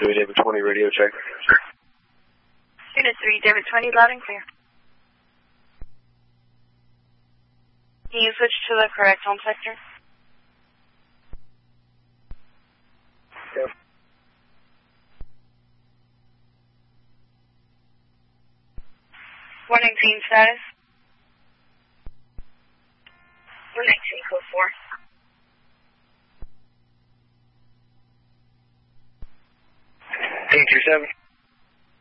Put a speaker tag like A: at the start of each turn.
A: 3, David 20, radio check.
B: Unit 3, David 20, loud and clear. Can you switch to the correct home sector?
A: Yep.
B: Warning team status. 119 code 4.
A: Team 37.